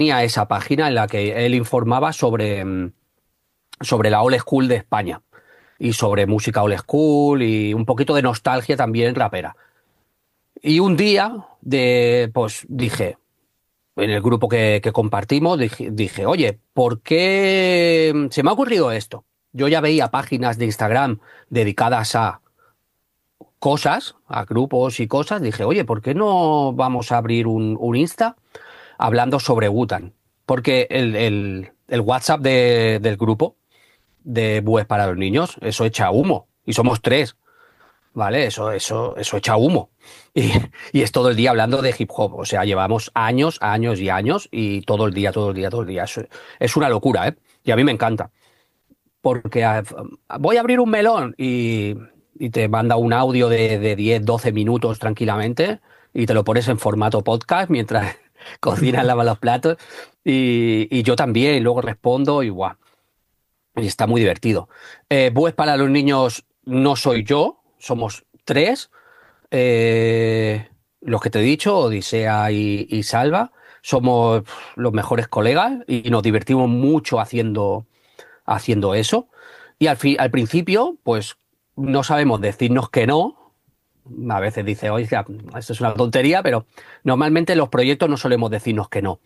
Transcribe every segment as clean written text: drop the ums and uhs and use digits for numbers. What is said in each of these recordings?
tenía esa página en la que él informaba sobre la old school de España y sobre música old school y un poquito de nostalgia también rapera. Y un día pues dije, en el grupo que compartimos, dije, oye, ¿por qué se me ha ocurrido esto? Yo ya veía páginas de Instagram dedicadas a cosas, a grupos y cosas. Dije, oye, ¿por qué no vamos a abrir un Insta hablando sobre Wu-Tang? Porque el WhatsApp del grupo de Búes para los niños, eso echa humo. Y somos tres. ¿Vale? Eso echa humo. Y, y es todo el día hablando de hip hop. O sea, llevamos años, años y años y todo el día, todo el día, todo el día. Es una locura, ¿eh? Y a mí me encanta. Porque voy a abrir un melón y te manda un audio de 10 12 minutos tranquilamente y te lo pones en formato podcast mientras cocinas, lavas los platos. Y yo también, luego respondo y guau. Y está muy divertido. Pues para los niños no soy yo, somos tres. Los que te he dicho, Odisea y Salva, somos los mejores colegas y nos divertimos mucho haciendo eso. Y al principio, pues no sabemos decirnos que no. A veces dice, oye, esto es una tontería, pero normalmente en los proyectos no solemos decirnos que no.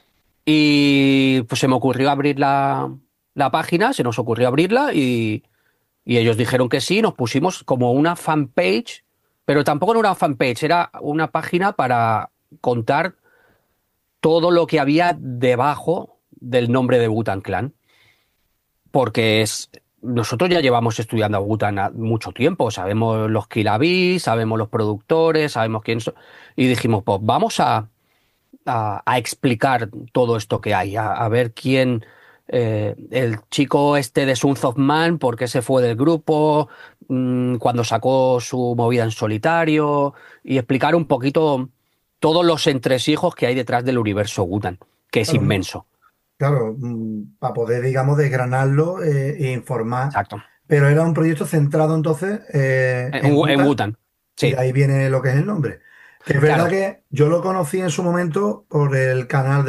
Y pues se me ocurrió abrir la página, se nos ocurrió abrirla y ellos dijeron que sí, nos pusimos como una fanpage, pero tampoco era una fanpage, era una página para contar todo lo que había debajo del nombre de Wu-Tang Clan, porque nosotros ya llevamos estudiando a Wu-Tang mucho tiempo, sabemos los Killa Bees, sabemos los productores, sabemos quién son, y dijimos, pues vamos a explicar todo esto que hay, a ver quién, el chico este de Sons of Man, por qué se fue del grupo, cuando sacó su movida en solitario, y explicar un poquito todos los entresijos que hay detrás del universo Wu-Tang, que es Claro, inmenso. claro, para poder, digamos, desgranarlo e informar. Exacto. Pero era un proyecto centrado entonces en En Utah, Wu-Tang. y de Sí, ahí viene lo que es el nombre. Que es verdad claro. que yo lo conocí en su momento por el canal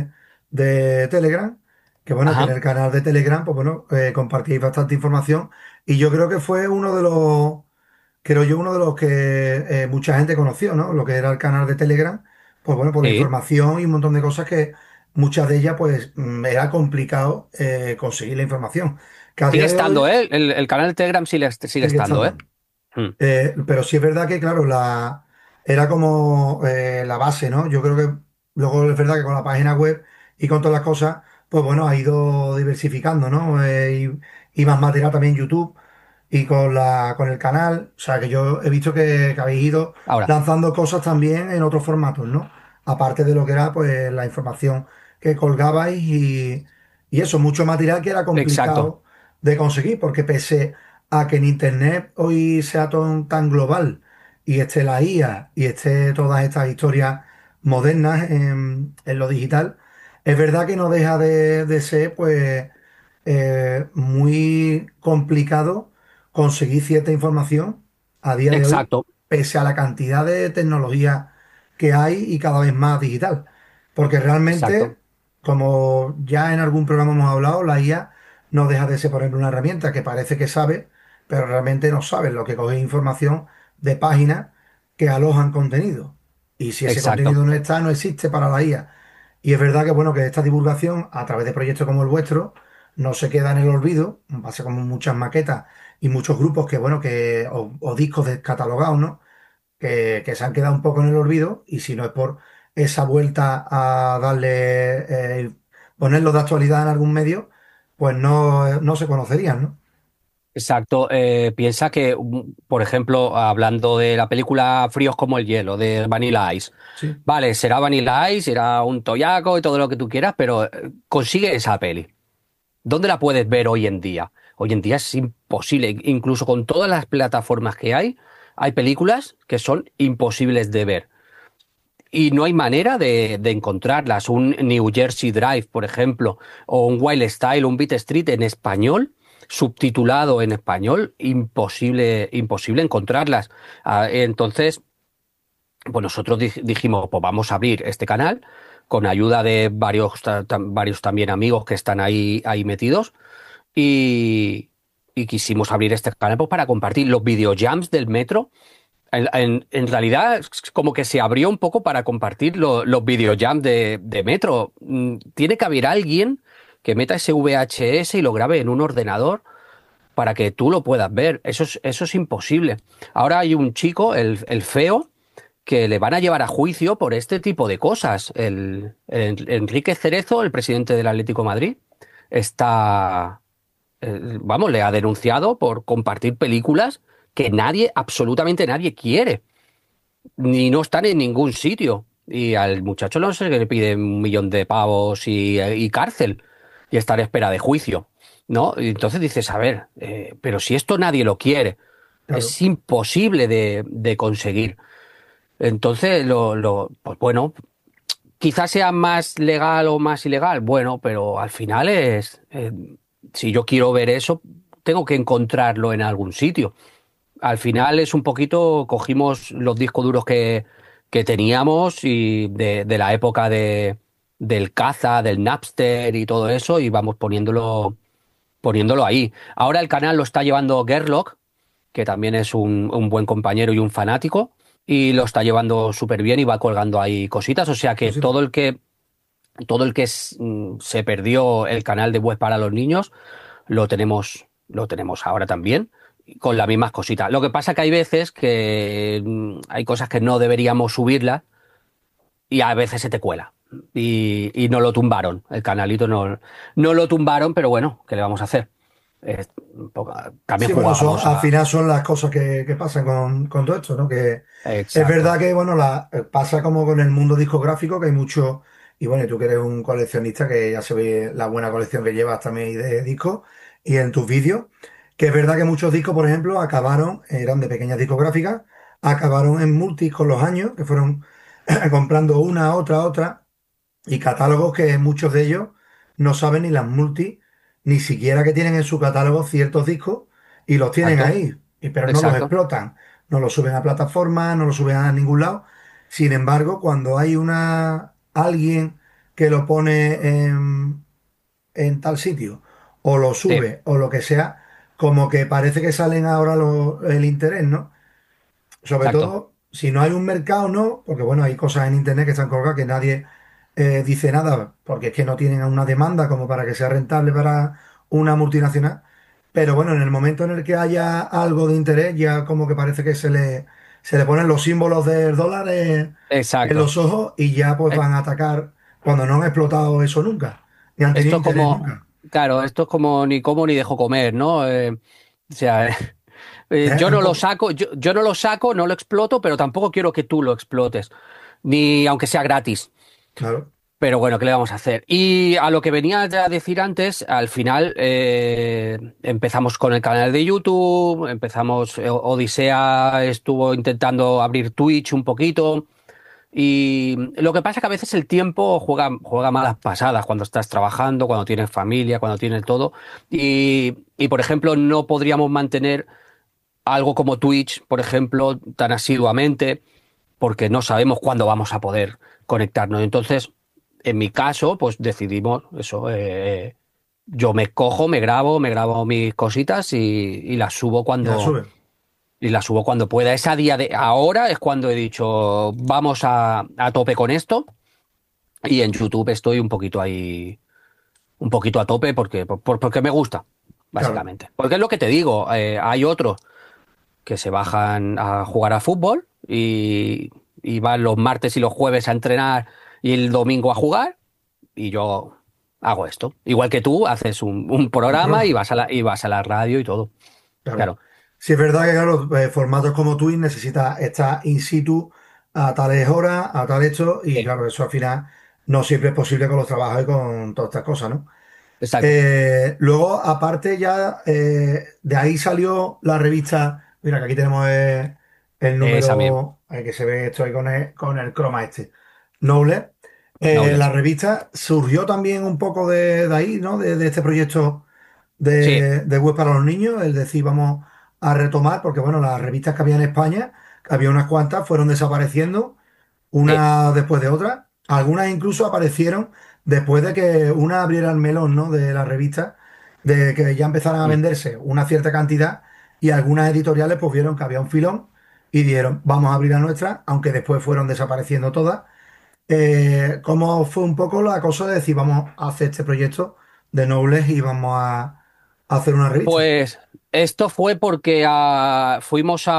de Telegram, que bueno, que en Ajá. el canal de Telegram, pues bueno, compartíais bastante información, y yo creo que fue creo yo, uno de los que mucha gente conoció, ¿no? Lo que era el canal de Telegram, pues bueno, por la Sí. información y un montón de cosas que muchas de ellas, pues era complicado conseguir la información. Que a Sigue día de estando, hoy ¿eh? El canal de Telegram sigue sigue estando, ¿eh? estando. Mm. Pero sí es verdad que, claro, era como la base, ¿no? Yo creo que luego es verdad que con la página web y con todas las cosas, pues bueno, ha ido diversificando, ¿no? Y más material también en YouTube y con el canal. O sea, que yo he visto que habéis ido Ahora, lanzando cosas también en otros formatos, ¿no? Aparte de lo que era, pues, la información que colgabais y eso, mucho material que era exacto. complicado de conseguir, porque pese a que en Internet hoy sea todo tan global y esté la IA y esté todas estas historias modernas en lo digital, es verdad que no deja de ser, pues, muy complicado conseguir cierta información a día de hoy, Exacto. pese a la cantidad de tecnología que hay y cada vez más digital. Porque Exacto. realmente, como ya en algún programa hemos hablado, la IA no deja de ser, por ejemplo, una herramienta que parece que sabe, pero realmente no sabe lo que coge información de páginas que alojan contenido. Y si ese Exacto. contenido no está, no existe para la IA. Y es verdad que, bueno, que esta divulgación, a través de proyectos como el vuestro, no se queda en el olvido, pasa como muchas maquetas y muchos grupos que, bueno, o discos descatalogados, ¿no? Que se han quedado un poco en el olvido, y si no es por esa vuelta a darle, ponerlos de actualidad en algún medio, pues no se conocerían, ¿no? Exacto. Piensa que, por ejemplo, hablando de la película Fríos como el hielo, de Vanilla Ice. Sí, Vale, será Vanilla Ice, será un toyaco y todo lo que tú quieras, pero consigue esa peli. ¿Dónde la puedes ver hoy en día? Hoy en día es imposible. Incluso con todas las plataformas que hay películas que son imposibles de ver. Y no hay manera de encontrarlas. Un New Jersey Drive, por ejemplo, o un Wild Style, un Beat Street en español, subtitulado en español, imposible, imposible encontrarlas. Entonces, pues nosotros dijimos, pues vamos a abrir este canal, con ayuda de varios también amigos que están ahí metidos. Y, y quisimos abrir este canal pues, para compartir los videojams del metro. En realidad, es como que se abrió un poco para compartir los videojams de metro. Tiene que haber alguien que meta ese VHS y lo grabe en un ordenador para que tú lo puedas ver. Eso es imposible. Ahora hay un chico, el feo, que le van a llevar a juicio por este tipo de cosas. Enrique Cerezo, el presidente del Atlético de Madrid, está, vamos, le ha denunciado por compartir películas que nadie, absolutamente nadie quiere, ni no están en ningún sitio. Y al muchacho no sé que le pide 1 millón de pavos y cárcel y estar en espera de juicio, ¿no? Y entonces dices, a ver, pero si esto nadie lo quiere, Claro. es imposible de conseguir. Entonces, pues bueno, quizás sea más legal o más ilegal, bueno, pero al final si yo quiero ver eso, tengo que encontrarlo en algún sitio. Al final es un poquito, cogimos los discos duros que teníamos y de la época del Caza, del Napster y todo eso, y vamos poniéndolo ahí. Ahora el canal lo está llevando Gerlock, que también es un buen compañero y un fanático, y lo está llevando súper bien y va colgando ahí cositas. O sea que Cositas. todo el que se perdió el canal de web para los niños, lo tenemos ahora también, con las mismas cositas. Lo que pasa que hay veces que hay cosas que no deberíamos subirlas y a veces se te cuela. Y no lo tumbaron, el canalito no lo tumbaron, pero bueno, ¿qué le vamos a hacer? También Sí, bueno, jugábamos al a... final son las cosas que pasan con todo esto, ¿no? Que es Exacto, verdad que, bueno, pasa como con el mundo discográfico, que hay mucho, y bueno, y tú que eres un coleccionista, que ya se ve la buena colección que llevas también de discos y en tus vídeos, que es verdad que muchos discos, por ejemplo, eran de pequeñas discográficas, acabaron en multis con los años, que fueron comprando una, otra. Y catálogos que muchos de ellos no saben ni las multi, ni siquiera que tienen en su catálogo ciertos discos y los tienen exacto, ahí, pero no los exacto, explotan, no los suben a plataformas, no los suben a ningún lado. Sin embargo, cuando hay alguien que lo pone en tal sitio, o lo sí, sube, o lo que sea, como que parece que salen ahora el interés, ¿no? Sobre exacto, todo, si no hay un mercado, no, porque bueno, hay cosas en internet que están colgadas que nadie dice nada, porque es que no tienen una demanda como para que sea rentable para una multinacional. Pero bueno, en el momento en el que haya algo de interés, ya como que parece que se le ponen los símbolos del dólar en exacto. los ojos y ya pues Eh, van a atacar cuando no han explotado eso nunca, ni han tenido Esto es interés como, nunca. claro, esto es como ni como ni dejo comer, ¿no? O sea, yo Es un no lo poco, saco, yo no lo saco, no lo exploto, pero tampoco quiero que tú lo explotes, ni aunque sea gratis. claro, Pero bueno, ¿qué le vamos a hacer? Y a lo que venía ya a decir antes, al final empezamos con el canal de YouTube, Odisea estuvo intentando abrir Twitch un poquito. Y lo que pasa es que a veces el tiempo juega malas pasadas cuando estás trabajando, cuando tienes familia, cuando tienes todo. Y, por ejemplo, no podríamos mantener algo como Twitch, por ejemplo, tan asiduamente, porque no sabemos cuándo vamos a poder conectarnos. Entonces, en mi caso, pues decidimos eso. Yo me grabo mis cositas y las subo ya cuando, sube. y la subo cuando pueda. Es a día de ahora es cuando he dicho, vamos a tope con esto. Y en YouTube estoy un poquito ahí, un poquito a tope porque me gusta, Claro. básicamente. Porque es lo que te digo, hay otros que se bajan a jugar a fútbol y van los martes y los jueves a entrenar y el domingo a jugar. Y yo hago esto. Igual que tú, haces un Un programa y programa. vas a la radio y todo. Claro. Claro, Sí, es verdad que, claro, formatos como Twitch necesita estar in situ a tales horas, a tal hecho, y sí, claro, eso al final no siempre es posible con los trabajos y con todas estas cosas, ¿no? exacto. Luego, aparte ya, de ahí salió la revista, mira que aquí tenemos el Esa misma, número que se ve esto ahí con el croma este, Noble. La Knowledge. revista surgió también un poco de ahí, ¿no? De este proyecto Sí, de web para los niños, es decir, vamos a retomar, porque bueno, las revistas que había en España, que había unas cuantas, fueron desapareciendo sí, una después de otra. Algunas incluso aparecieron después de que una abriera el melón, ¿no? De la revista, de que ya empezaran a Mm. venderse una cierta cantidad y algunas editoriales pues vieron que había un filón y dijeron, vamos a abrir la nuestra, aunque después fueron desapareciendo todas. ¿Cómo fue un poco la cosa de decir, vamos a hacer este proyecto de Nobles y vamos a hacer una revista? Pues esto fue porque fuimos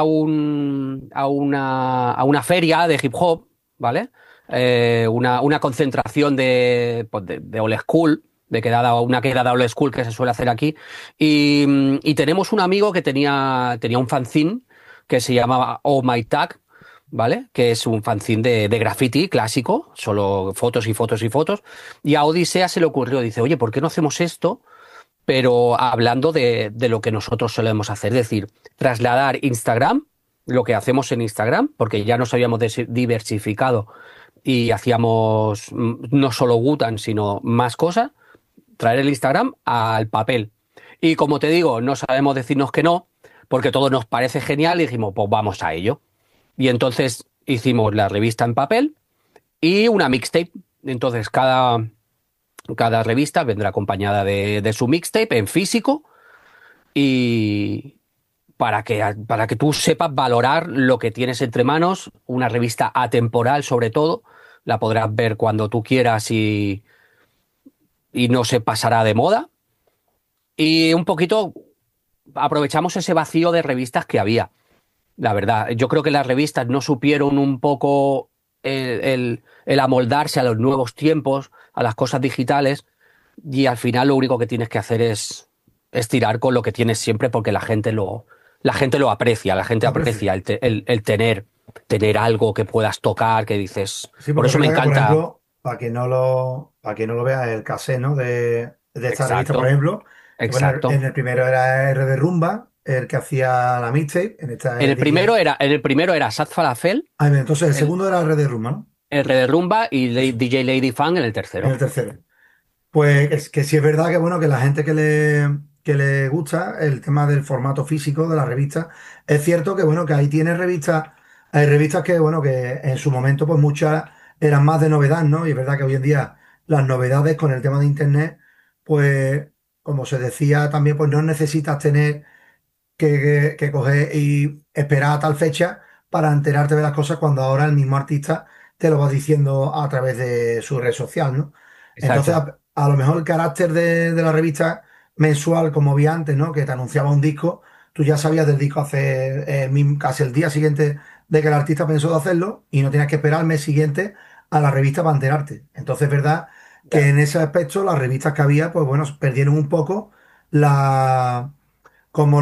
a una feria de hip hop, ¿vale? Una concentración pues, de old school, una quedada old school que se suele hacer aquí. Y tenemos un amigo que tenía un fanzine que se llamaba Oh My Tag, ¿vale? Que es un fanzine de graffiti clásico, solo fotos y fotos y fotos. Y a Odisea se le ocurrió, dice, oye, ¿por qué no hacemos esto? Pero hablando de lo que nosotros solemos hacer, es decir, trasladar Instagram, lo que hacemos en Instagram, porque ya nos habíamos diversificado y hacíamos no solo Gutan, sino más cosas, traer el Instagram al papel. Y como te digo, no sabemos decirnos que no, porque todo nos parece genial y dijimos, pues vamos a ello. Y entonces hicimos la revista en papel y una mixtape. Entonces cada revista vendrá acompañada de su mixtape en físico y para que tú sepas valorar lo que tienes entre manos, una revista atemporal sobre todo, la podrás ver cuando tú quieras y no se pasará de moda. Y un poquito aprovechamos ese vacío de revistas que había. La verdad, yo creo que las revistas no supieron un poco el amoldarse a los nuevos tiempos, a las cosas digitales, y al final lo único que tienes que hacer es tirar con lo que tienes siempre porque la gente lo aprecia, la gente Aprecio. aprecia tener algo que puedas tocar, que dices. Sí, Por porque es eso me verdad que, por encanta. ejemplo, para que no lo vea, el cassette, ¿no? De esta revista, por Exacto, ejemplo, que bueno, exacto. en el primero era R de Rumba, el que hacía la mixtape, en esta es DJ. En el primero era Sad Falafel, Ah, bien, entonces el el segundo era R de Rumba, ¿no? R de Rumba y Eso, DJ Lady Funk en el en el tercero. tercero. Pues es que sí es verdad que bueno, que la gente que le gusta el tema del formato físico de la revista, es cierto que bueno, que ahí tiene revistas, hay revistas que bueno, que en su momento pues muchas eran más de novedad, ¿no? Y es verdad que hoy en día las novedades con el tema de internet, pues como se decía también, pues no necesitas tener que coger y esperar a tal fecha para enterarte de las cosas cuando ahora el mismo artista te lo va diciendo a través de su red social, ¿no? Entonces, Exacto. a lo mejor el carácter de la revista mensual, como vi antes, ¿no? Que te anunciaba un disco, tú ya sabías del disco hace casi el día siguiente de que el artista pensó de hacerlo y no tenías que esperar al mes siguiente a la revista para enterarte. Entonces, es verdad que Ya. en ese aspecto las revistas que había, pues bueno, perdieron un poco la como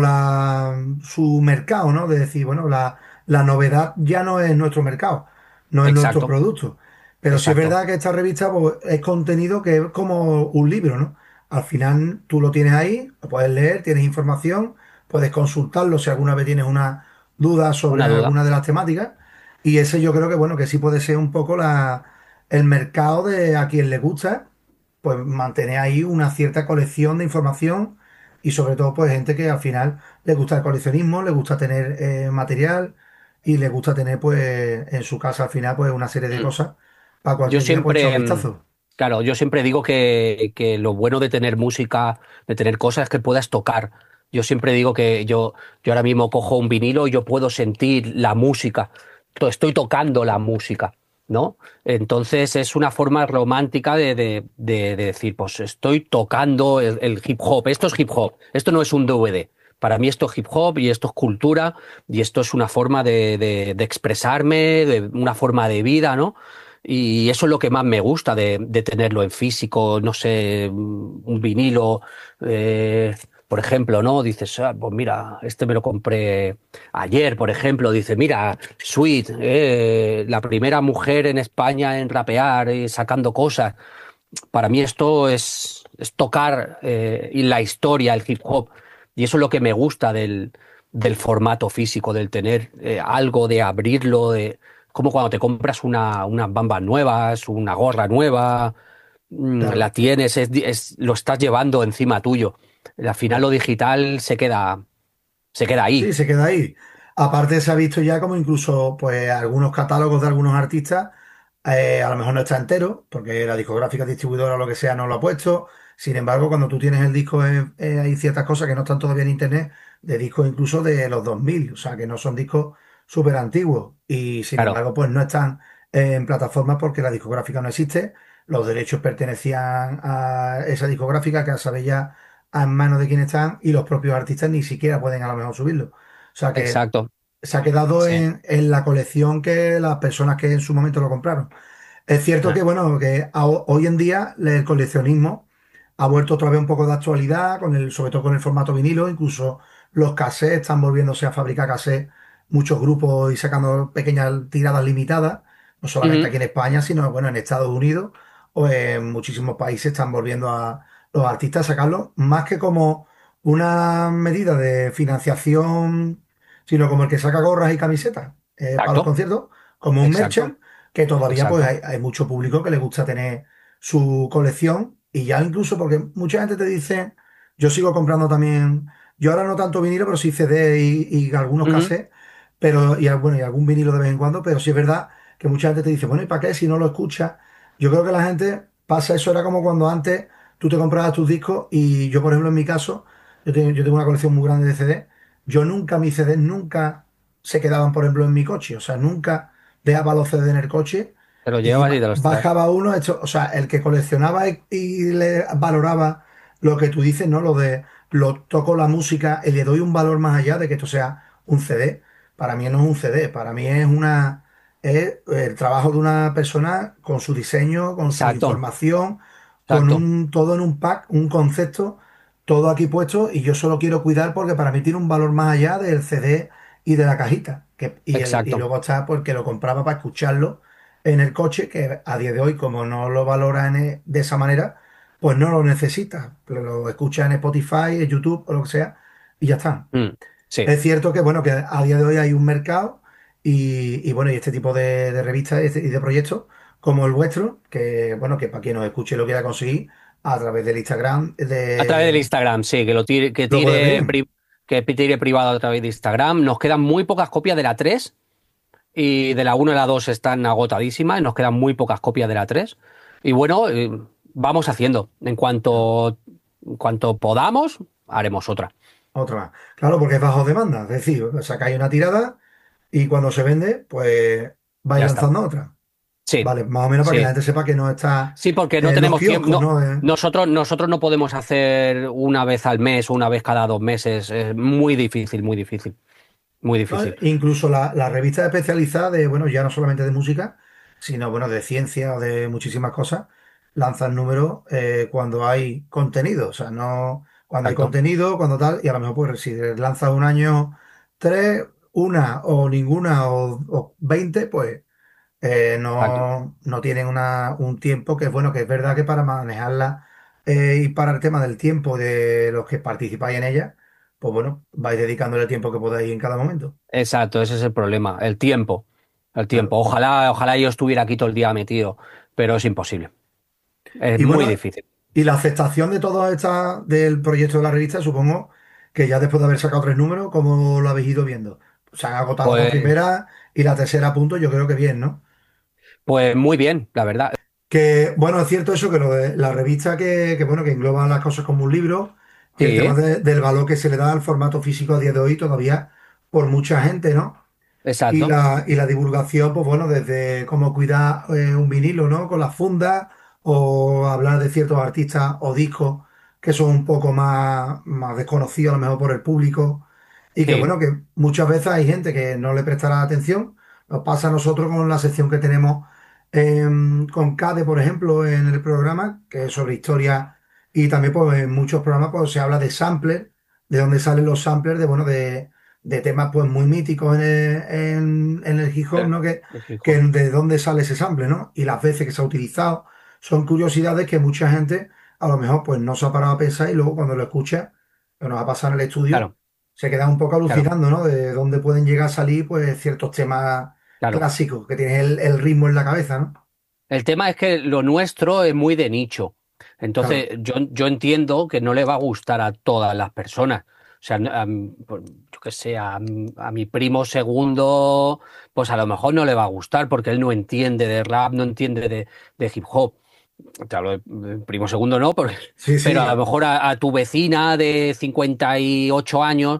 su mercado, ¿no? De decir, bueno, la novedad ya no es nuestro mercado, no es nuestro Exacto, producto. Pero sí es exacto. verdad que esta revista pues, es contenido que es como un libro, ¿no? Al final tú lo tienes ahí, lo puedes leer, tienes información, puedes consultarlo si alguna vez tienes una duda sobre Una duda. alguna de las temáticas. Y ese yo creo que, bueno, que sí puede ser un poco el mercado de a quien le gusta, pues mantener ahí una cierta colección de información y sobre todo pues gente que al final le gusta el coleccionismo, le gusta tener material y le gusta tener pues en su casa al final pues una serie de Mm. cosas para Yo cualquier día pues echar un siempre, vistazo. claro, yo siempre digo que lo bueno de tener música, de tener cosas es que puedas tocar. Yo siempre digo que yo ahora mismo cojo un vinilo y yo puedo sentir la música. Estoy tocando la música, ¿no? Entonces es una forma romántica de decir, pues estoy tocando el hip hop. Esto es hip hop. Esto no es un DVD. Para mí esto es hip hop y esto es cultura y esto es una forma de expresarme, de una forma de vida, ¿no? Y eso es lo que más me gusta de tenerlo en físico, no sé, un vinilo, por ejemplo, ¿no? Dices, "Ah, pues mira, este me lo compré ayer, por ejemplo", dice, mira, Sweet, la primera mujer en España en rapear, sacando cosas. Para mí esto es tocar y la historia, el hip hop. Y eso es lo que me gusta del formato físico, del tener algo, de abrirlo, como cuando te compras unas bambas nuevas, una gorra nueva, la Claro. tienes, lo estás llevando encima tuyo. Al final lo digital se queda Sí, ahí. se queda ahí. Aparte se ha visto ya como incluso pues algunos catálogos de algunos artistas A lo mejor no está entero, porque la discográfica distribuidora o lo que sea no lo ha puesto. Sin embargo, cuando tú tienes el disco, hay ciertas cosas que no están todavía en internet, de discos incluso de los 2000, o sea, que no son discos súper antiguos. Y sin Claro, embargo, pues no están en plataformas porque la discográfica no existe. Los derechos pertenecían a esa discográfica, que a saber ya en manos de quién están, y los propios artistas ni siquiera pueden a lo mejor subirlo. O sea que exacto. se ha quedado Sí. en la colección que las personas que en su momento lo compraron. Es cierto Ah, que, bueno, que hoy en día el coleccionismo ha vuelto otra vez un poco de actualidad, sobre todo con el formato vinilo, incluso los cassettes están volviéndose a fabricar cassettes, muchos grupos y sacando pequeñas tiradas limitadas, no solamente ujú, aquí en España, sino bueno, en Estados Unidos o en muchísimos países están volviendo a los artistas a sacarlo, más que como una medida de financiación, sino como el que saca gorras y camisetas para los exacto, conciertos, como un exacto, merchant que todavía pues exacto. hay mucho público que le gusta tener su colección y ya incluso porque mucha gente te dice, yo sigo comprando también, yo ahora no tanto vinilo, pero sí CD y algunos Ujú. cassettes, pero bueno, y algún vinilo de vez en cuando, pero sí es verdad que mucha gente te dice, bueno, ¿y para qué si no lo escuchas? Yo creo que la gente pasa eso, era como cuando antes tú te comprabas tus discos y yo, por ejemplo, en mi caso, yo tengo una colección muy grande de CD, yo nunca, mis CDs nunca se quedaban, por ejemplo, en mi coche, o sea, nunca dejaba los CD en el coche Te lo y llevas y te los traes. bajaba uno, o sea, el que coleccionaba y le valoraba lo que tú dices, ¿no? Lo de lo toco la música y le doy un valor más allá de que esto sea un CD. Para mí no es un CD, para mí es el trabajo de una persona con su diseño, con su Exacto, información, con exacto, todo en un pack, un concepto, todo aquí puesto y yo solo quiero cuidar porque para mí tiene un valor más allá del CD y de la cajita. Y exacto, luego está porque lo compraba para escucharlo en el coche, que a día de hoy, como no lo valora de esa manera, pues no lo necesita. Lo escucha en Spotify, en YouTube o lo que sea, y ya está. mm, sí. Es cierto que, bueno, que a día de hoy hay un mercado y bueno, y este tipo de revistas y de proyectos como el vuestro, que, bueno, que para quien nos escuche lo quiera conseguir a través del Instagram, A través del Instagram, sí, que lo tire, lo puede pedir. que tire privado a través de Instagram. Nos quedan muy pocas copias de la 3 y de la 1 y la 2 están agotadísimas. Nos quedan muy pocas copias de la 3. Y bueno, vamos haciendo. En cuanto podamos, haremos otra. Otra más. Claro, porque es bajo demanda. Es decir, sacáis una tirada y cuando se vende, pues vais Ya está. lanzando otra. Sí, Vale, más o menos para que la sí. gente sepa que no está Sí, porque no en los tenemos tiempo. kioscos, No, ¿no? nosotros no podemos hacer una vez al mes o una vez cada 2 meses. Es muy difícil, muy difícil, muy ¿No? difícil. Incluso la revista especializada de, bueno, ya no solamente de música, sino, bueno, de ciencia o de muchísimas cosas, lanzan números cuando hay contenido. O sea, no cuando hay Exacto, contenido, cuando tal, y a lo mejor, pues, si lanzas un año tres, una o ninguna o 20, pues exacto. no tienen un tiempo que es bueno, que es verdad que para manejarla y para el tema del tiempo de los que participáis en ella, pues bueno, vais dedicándole el tiempo que podáis en cada momento. Exacto, ese es el problema, el tiempo. El tiempo. Claro. Ojalá yo estuviera aquí todo el día metido, pero es imposible. Es Y muy bueno, difícil. y la aceptación de todas estas del proyecto de la revista, supongo que ya después de haber sacado tres números, ¿cómo lo habéis ido viendo? Se han agotado las dos Pues, primeras y la tercera a punto, yo creo que bien, ¿no? pues muy bien, la verdad. Que, bueno, es cierto eso, que lo de la revista bueno, que engloba las cosas como un libro y el tema Sí, del valor que se le da al formato físico a día de hoy todavía por mucha gente, ¿no? Y exacto. la divulgación, pues bueno, desde cómo cuidar un vinilo, ¿no? Con las fundas o hablar de ciertos artistas o discos que son un poco más desconocidos a lo mejor por el público y que Sí, bueno, que muchas veces hay gente que no le prestará atención. Nos pasa a nosotros con la sección que tenemos con Cade, por ejemplo, en el programa, que es sobre historia y también pues en muchos programas pues se habla de samplers, de dónde salen los samplers de, bueno, de temas pues muy míticos en el hip hop, eh, ¿no? el hip Que hop. de dónde sale ese sample, ¿no? Y las veces que se ha utilizado. Son curiosidades que mucha gente a lo mejor pues no se ha parado a pensar y luego cuando lo escucha, que nos ha pasado en el estudio, Claro, se queda un poco claro, alucinando, ¿no? De dónde pueden llegar a salir pues ciertos temas claro. clásicos que tienen el ritmo en la cabeza, ¿no? El tema es que lo nuestro es muy de nicho. Claro, Entonces, yo entiendo que no le va a gustar a todas las personas. sea, pues, yo qué sé, a mi primo segundo, pues a lo mejor no le va a gustar porque él no entiende de rap, no entiende de hip hop. Te hablo de primo segundo, no, Sí, pero a lo sí, mejor a tu vecina de 58 años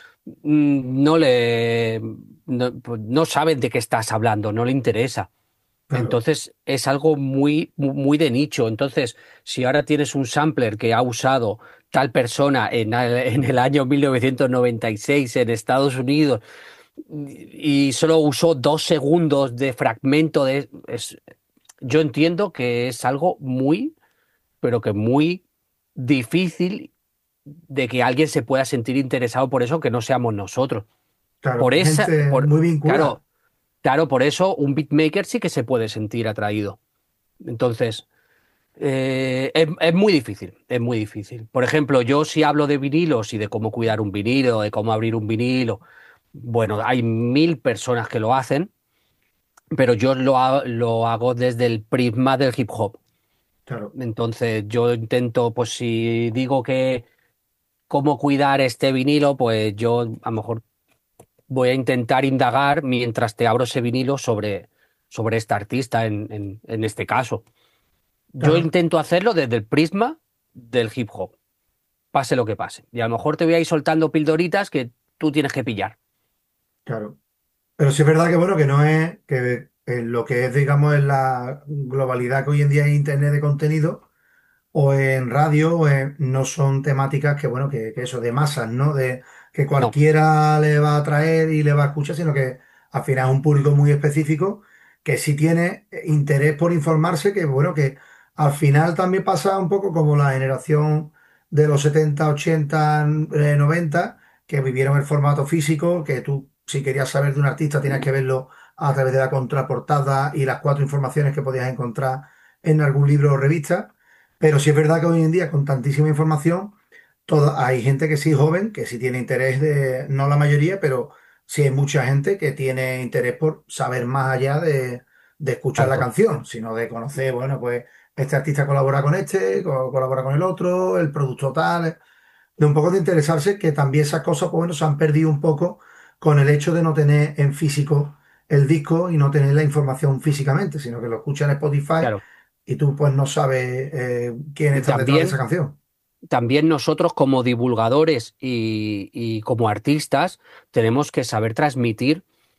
no le no, pues no saben de qué estás hablando, no le interesa. claro, Entonces es algo muy de nicho. Entonces, si ahora tienes un sampler que ha usado tal persona en el año 1996 en Estados Unidos y solo usó 2 segundos de fragmento yo entiendo que es algo pero que muy difícil de que alguien se pueda sentir interesado por eso que no seamos nosotros. claro. Por esa, Gente muy claro, vinculada. claro, por eso un beatmaker sí que se puede sentir atraído. Entonces, es muy difícil, es muy difícil. Por ejemplo, yo si hablo de vinilos y de cómo cuidar un vinilo, de cómo abrir un vinilo, bueno, hay 1000 personas que lo hacen, pero yo lo hago desde el prisma del hip hop. Claro, Entonces, yo intento, pues si digo que cómo cuidar este vinilo, pues yo a lo mejor voy a intentar indagar mientras te abro ese vinilo sobre este artista en este caso. Yo claro, intento hacerlo desde el prisma del hip hop, pase lo que pase. Y a lo mejor te voy a ir soltando pildoritas que tú tienes que pillar. claro. Pero sí es verdad que bueno, que no es que lo que es, digamos, en la globalidad que hoy en día hay Internet de contenido, o en radio, no son temáticas que, bueno, que eso, de masas, ¿no? De que No, cualquiera le va a atraer y le va a escuchar, sino que al final es un público muy específico que sí tiene interés por informarse, que bueno, que al final también pasa un poco como la generación de los 70 80 90, que vivieron el formato físico, que tú, si querías saber de un artista, tenías que verlo a través de la contraportada y las 4 informaciones que podías encontrar en algún libro o revista. Pero sí es verdad que hoy en día, con tantísima información, hay gente que sí joven, que sí tiene interés de, no la mayoría, pero sí hay mucha gente que tiene interés por saber más allá de escuchar la tanto. canción, sino de conocer, bueno, pues este artista colabora con este, colabora con el otro, el producto tal, de un poco de interesarse, que también esas cosas, pues bueno, se han perdido un poco con el hecho de no tener en físico el disco y no tener la información físicamente, sino que lo escuchas en Spotify Claro. y tú pues no sabes quién Y está detrás de esa también, canción. también nosotros como divulgadores y como artistas tenemos que saber transmitir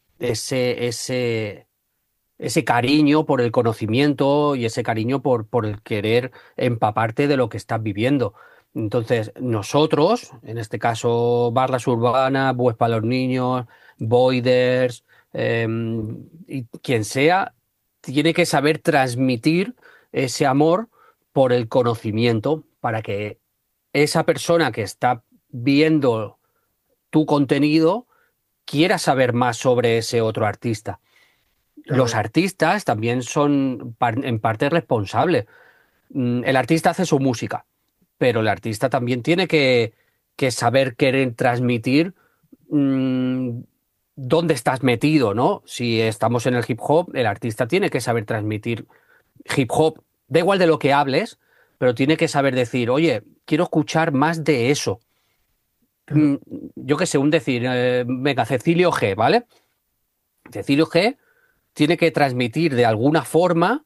ese cariño por el conocimiento y ese cariño por el querer empaparte de lo que estás viviendo. Entonces, nosotros, en este caso, Barras Urbanas, Pues para los Niños, Voiders, eh, y quien sea, tiene que saber transmitir ese amor por el conocimiento para que esa persona que está viendo tu contenido quiera saber más sobre ese otro artista. Los Claro, artistas también son en parte responsables. El artista hace su música, pero el artista también tiene que saber querer transmitir mm, dónde estás metido, ¿no? Si estamos en el hip hop, el artista tiene que saber transmitir hip hop. Da igual de lo que hables, pero tiene que saber decir, oye, quiero escuchar más de eso. claro, Yo qué sé, un decir, venga, Cecilio G, ¿vale? Cecilio G tiene que transmitir de alguna forma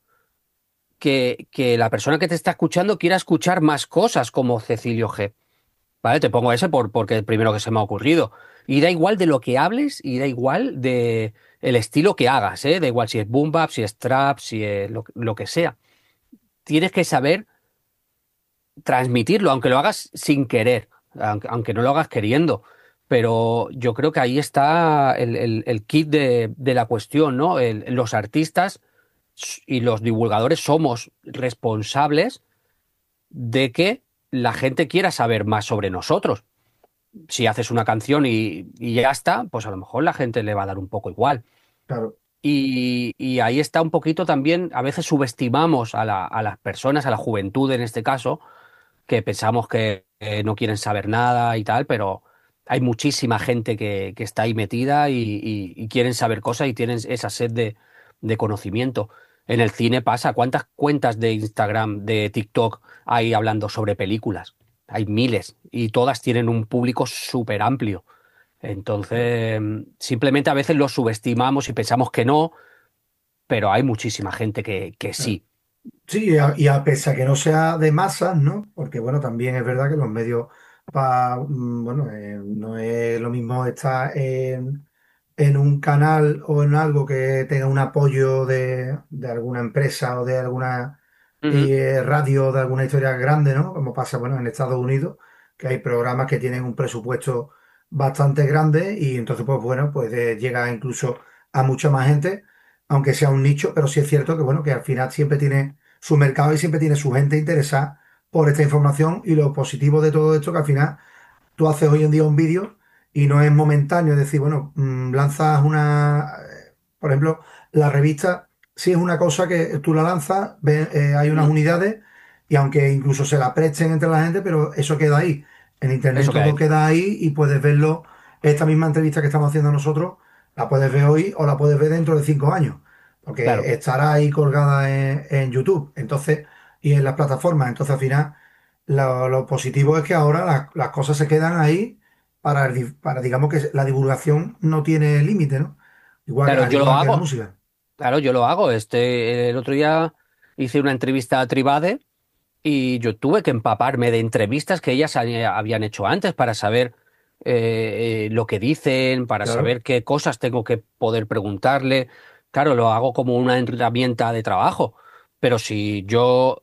que la persona que te está escuchando quiera escuchar más cosas como Cecilio G. ¿Vale? Te pongo ese porque es el primero que se me ha ocurrido. Y da igual de lo que hables y da igual de el estilo que hagas, ¿eh? Da igual si es boom bap, si es trap, si es lo que sea. Tienes que saber transmitirlo, aunque lo hagas sin querer, aunque no lo hagas queriendo. Pero yo creo que ahí está el kit de la cuestión, ¿no? Los artistas y los divulgadores somos responsables de que la gente quiera saber más sobre nosotros. Si haces una canción y ya está, pues a lo mejor la gente le va a dar un poco igual. claro, Y ahí está un poquito también, a veces subestimamos a las personas, a la juventud en este caso, que pensamos que no quieren saber nada y tal, pero hay muchísima gente que está ahí metida y quieren saber cosas y tienen esa sed de conocimiento. En el cine pasa, ¿cuántas cuentas de Instagram, de TikTok hay hablando sobre películas? hay miles y todas tienen un público súper amplio. Entonces, simplemente a veces los subestimamos y pensamos que no, pero hay muchísima gente que Claro. sí. Sí, y a pesar que no sea de masas, ¿no? Porque bueno, también es verdad que los medios, bueno, no es lo mismo estar en un canal o en algo que tenga un apoyo de alguna empresa o de alguna Ujú. radio, de alguna historia grande, ¿no? Como pasa, bueno, en Estados Unidos, que hay programas que tienen un presupuesto bastante grande y entonces, pues bueno, pues llega incluso a mucha más gente, aunque sea un nicho, pero sí es cierto que, bueno, que al final siempre tiene su mercado y siempre tiene su gente interesada por esta información y lo positivo de todo esto que al final tú haces hoy en día un vídeo y no es momentáneo, es decir, bueno, lanzas por ejemplo, la revista, sí es una cosa que tú la lanzas, hay unas Ujú. unidades y aunque incluso se la presten entre la gente, pero eso queda ahí. En internet Eso que todo hay. queda ahí y puedes verlo, esta misma entrevista que estamos haciendo nosotros, la puedes ver hoy o la puedes ver dentro de 5 años, Claro. porque estará ahí colgada en YouTube, entonces, y en las plataformas. Entonces, al final lo positivo es que ahora las cosas se quedan ahí para, digamos que la divulgación no tiene límite, ¿no? Igual, Claro, al yo lo igual que la hago. música. Claro, yo lo hago. El otro día hice una entrevista a Tribade y yo tuve que empaparme de entrevistas que ellas habían hecho antes para saber lo que dicen, para Claro, saber qué cosas tengo que poder preguntarle. Claro, lo hago como una herramienta de trabajo, pero si yo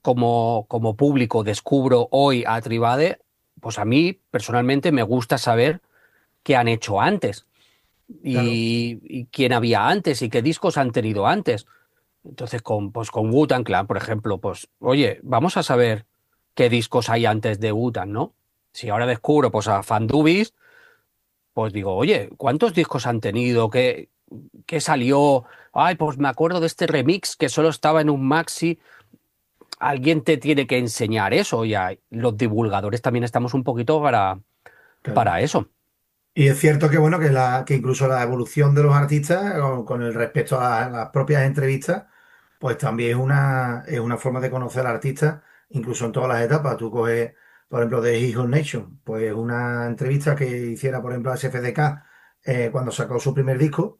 como público descubro hoy a Tribade, pues a mí personalmente me gusta saber qué han hecho antes claro, y quién había antes y qué discos han tenido antes. Entonces, pues con Wu-Tang Clan, por ejemplo, pues, oye, vamos a saber qué discos hay antes de Wu-Tang, ¿no? Si ahora descubro, pues, a Fandubis, pues digo, oye, ¿cuántos discos han tenido? ¿Qué salió? Ay, pues me acuerdo de este remix que solo estaba en un maxi. Alguien te tiene que enseñar eso, ya. Los divulgadores también estamos un poquito claro. para eso. Y es cierto que, bueno, que incluso la evolución de los artistas, con el respecto a las propias entrevistas, pues también es una forma de conocer al artista, incluso en todas las etapas. Tú coges, por ejemplo, de Hip Hop Nation, pues una entrevista que hiciera, por ejemplo, a SFDK cuando sacó su primer disco.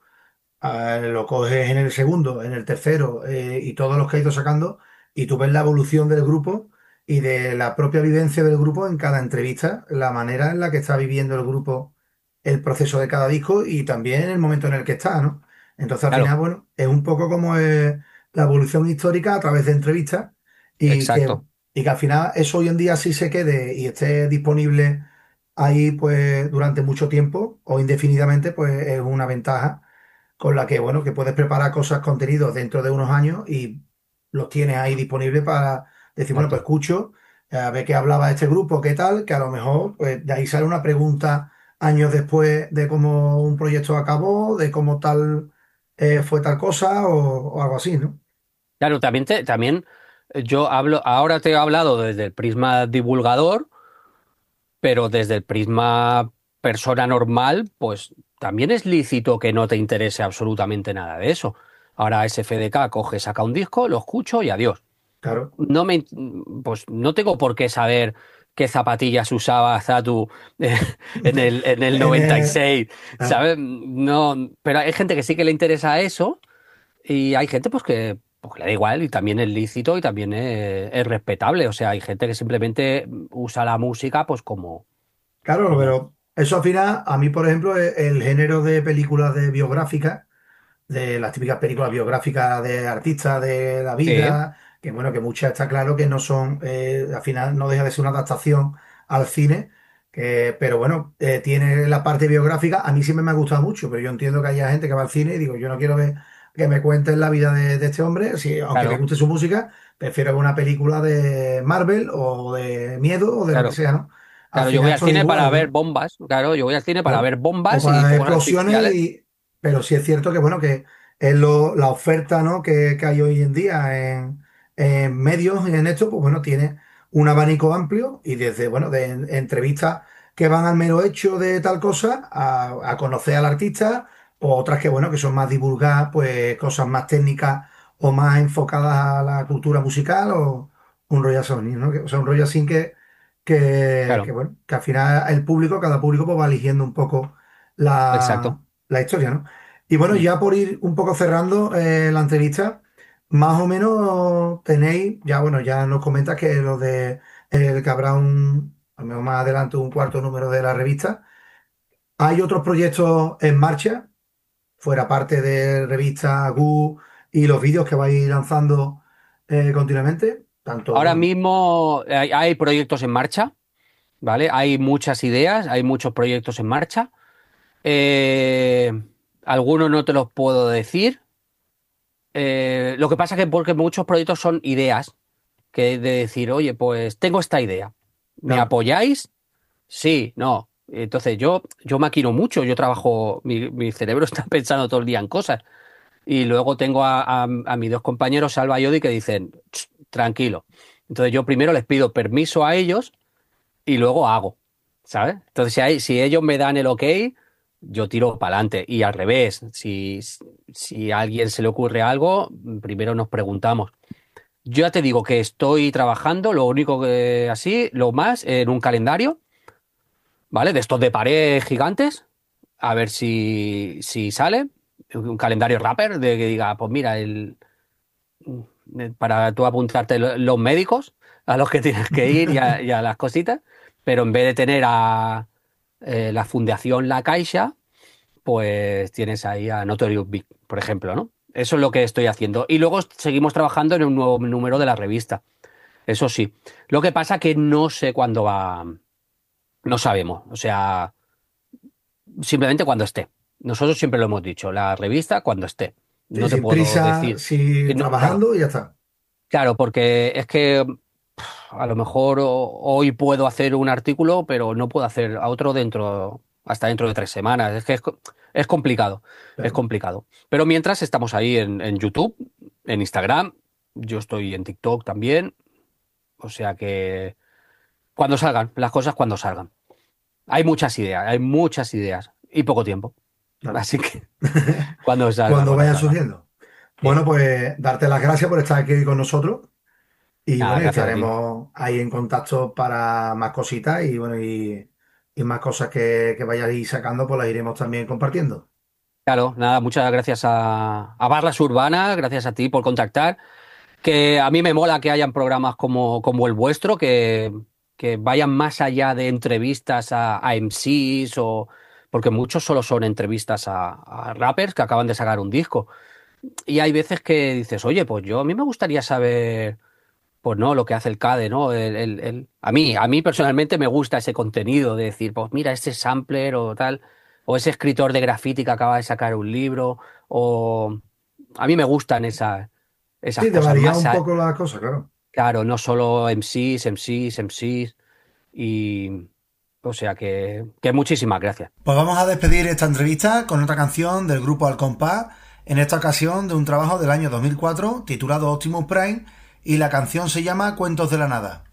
Lo coges en el segundo, en el tercero, y todos los que ha ido sacando, y tú ves la evolución del grupo y de la propia vivencia del grupo en cada entrevista, la manera en la que está viviendo el grupo el proceso de cada disco y también el momento en el que está, ¿no? Entonces, al final, Claro, bueno, es un poco como la evolución histórica a través de entrevistas y que, exacto. y que al final eso hoy en día sí se quede y esté disponible ahí pues durante mucho tiempo o indefinidamente, pues es una ventaja con la que, bueno, que puedes preparar cosas, contenidos dentro de unos años y los tienes ahí disponibles para decir, bueno, pues Exacto. escucho, a ver qué hablaba este grupo, qué tal, que a lo mejor pues, de ahí sale una pregunta años después de cómo un proyecto acabó, de cómo tal fue tal cosa o algo así, ¿no? Claro, también yo hablo, ahora te he hablado desde el prisma divulgador, pero desde el prisma persona normal, pues también es lícito que no te interese absolutamente nada de eso. Ahora SFDK coge, saca un disco, lo escucho y adiós. Claro. Pues no tengo por qué saber qué zapatillas usaba Zatu en el En, 96, ah, ¿sabes? No, pero hay gente que sí que le interesa eso y hay gente pues que le da igual y también es lícito y también es respetable. O sea, hay gente que simplemente usa la música pues claro, como... pero eso al final, a mí, por ejemplo, el género de películas de biográficas de las típicas películas biográficas de artistas de la Sí, vida, que bueno, que muchas está claro que no son, al final no deja de ser una adaptación al cine, pero bueno, tiene la parte biográfica, a mí siempre me ha gustado mucho, pero yo entiendo que haya gente que va al cine y digo, yo no quiero ver que me cuenten la vida de este hombre, si, aunque me claro, guste su música, prefiero ver una película de Marvel o de miedo o de lo que claro. sea, ¿no? Al Claro, yo voy final al esto es cine para igual, ver ¿no? bombas. Claro, yo voy al cine para Claro. ver O bombas y para fuegos explosiones, artificiales. pero sí es cierto que, bueno, que es la oferta, ¿no? que hay hoy en día en medios y en esto, pues bueno, tiene un abanico amplio y desde, bueno, de entrevistas que van al mero hecho de tal cosa a conocer al artista o otras que, bueno, que son más divulgadas, pues cosas más técnicas o más enfocadas a la cultura musical o un rollo así, ¿no? O sea, un rollo así que, claro, bueno, que al final el público, cada público pues va eligiendo un poco exacto. la historia, ¿no? Y bueno, Mm. ya por ir un poco cerrando la entrevista, más o menos tenéis, ya bueno, ya nos comentas que lo de el que habrá a lo mejor más adelante, un cuarto número de la revista. ¿Hay otros proyectos en marcha, fuera parte de revista GU y los vídeos que vais lanzando continuamente? Tanto, Ahora bueno, mismo hay proyectos en marcha, ¿vale? Hay muchas ideas, hay muchos proyectos en marcha. Eh, Algunos no te los puedo decir. Lo que pasa que porque muchos proyectos son ideas, que de decir, oye, pues tengo esta idea. ¿Me claro, apoyáis? Sí, no. Entonces yo maquino mucho, yo trabajo, mi cerebro está pensando todo el día en cosas. Y luego tengo a mis dos compañeros, Salva y Odi, que dicen, "Ch, tranquilo". Entonces yo primero les pido permiso a ellos y luego hago, ¿sabes? Entonces si ellos me dan el ok, yo tiro para adelante. Y al revés, si a alguien se le ocurre algo, primero nos preguntamos. Yo ya te digo que estoy trabajando, lo único que así, lo más, en un calendario, ¿vale? De estos de pared gigantes, a ver si sale. Un calendario rapper de que diga, pues mira, para tú apuntarte los médicos a los que tienes que ir y a las cositas, pero en vez de tener a la Fundación La Caixa, pues tienes ahí a Notorious Big, por ejemplo, ¿no? Eso es lo que estoy haciendo. Y luego seguimos trabajando en un nuevo número de la revista. Eso sí. Lo que pasa que no sé cuándo va. No sabemos. O sea, simplemente cuando esté. Nosotros siempre lo hemos dicho, la revista cuando esté. sí, No te sin puedo prisa, decir. sí, No, claro, trabajando y ya está. claro, porque es que a lo mejor hoy puedo hacer un artículo, pero no puedo hacer a otro hasta dentro de 3 semanas. Es que es complicado, es Claro. complicado. Pero mientras estamos ahí en YouTube, en Instagram, yo estoy en TikTok también, o sea que cuando salgan, las cosas cuando salgan. Hay muchas ideas y poco tiempo. Claro. Así que cuando salga, Cuando cuando vayan salga. surgiendo. Sí. Bueno, pues darte las gracias por estar aquí con nosotros y Nada, bueno, y gracias a ti. estaremos ahí en contacto para más cositas y bueno, y más cosas que vayáis sacando, pues las iremos también compartiendo. Claro, nada, muchas gracias a Barras Urbanas, gracias a ti por contactar. Que a mí me mola que hayan programas como el vuestro, que vayan más allá de entrevistas a MCs porque muchos solo son entrevistas a rappers que acaban de sacar un disco. Y hay veces que dices, oye, pues a mí me gustaría saber, pues no, lo que hace el CADE, ¿no? A mí personalmente me gusta ese contenido de decir, pues mira, este sampler o tal, o ese escritor de graffiti que acaba de sacar un libro, o a mí me gustan esas Sí, te cosas varía más. un poco la cosa, claro. Claro, no solo MCs, y o sea que muchísimas gracias. Pues vamos a despedir esta entrevista con otra canción del grupo Al Compás, en esta ocasión de un trabajo del año 2004 titulado Optimus Prime y la canción se llama Cuentos de la Nada.